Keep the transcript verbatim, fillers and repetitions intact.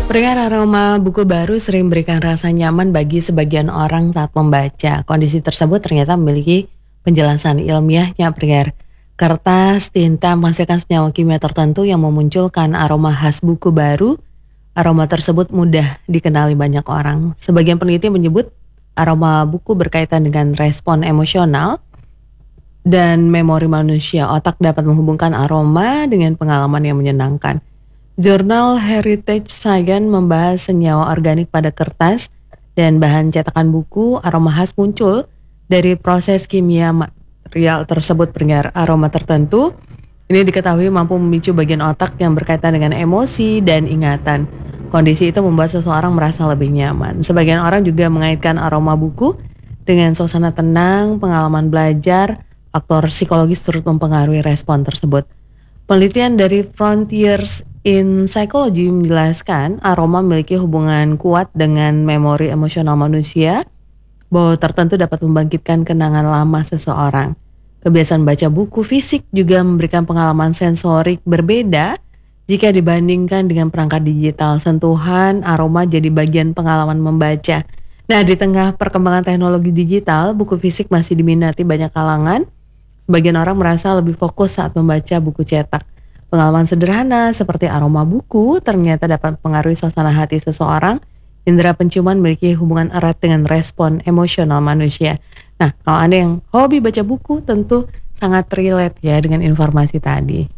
Pendengar, aroma buku baru sering memberikan rasa nyaman bagi sebagian orang saat membaca. Kondisi tersebut ternyata memiliki penjelasan ilmiahnya, pendengar. Kertas, tinta menghasilkan senyawa kimia tertentu yang memunculkan aroma khas buku baru. Aroma tersebut mudah dikenali banyak orang. Sebagian peneliti menyebut aroma buku berkaitan dengan respon emosional dan memori manusia. Otak dapat menghubungkan aroma dengan pengalaman yang menyenangkan. Jurnal Heritage Science membahas senyawa organik pada kertas dan bahan cetakan buku. Aroma khas muncul dari proses kimia material tersebut. Pendengar, aroma tertentu ini diketahui mampu memicu bagian otak yang berkaitan dengan emosi dan ingatan. Kondisi itu membuat seseorang merasa lebih nyaman. Sebagian orang juga mengaitkan aroma buku dengan suasana tenang, pengalaman belajar. Faktor psikologis turut mempengaruhi respon tersebut. Penelitian dari Frontiers in Psychology menjelaskan aroma memiliki hubungan kuat dengan memori emosional manusia. Bau tertentu dapat membangkitkan kenangan lama seseorang. Kebiasaan baca buku fisik juga memberikan pengalaman sensorik berbeda jika dibandingkan dengan perangkat digital. Sentuhan aroma jadi bagian pengalaman membaca. Nah, di tengah perkembangan teknologi digital, buku fisik masih diminati banyak kalangan. Sebagian orang merasa lebih fokus saat membaca buku cetak. Pengalaman sederhana seperti aroma buku ternyata dapat mempengaruhi suasana hati seseorang. Indera penciuman memiliki hubungan erat dengan respon emosional manusia. Nah, kalau Anda yang hobi baca buku tentu sangat relate ya dengan informasi tadi.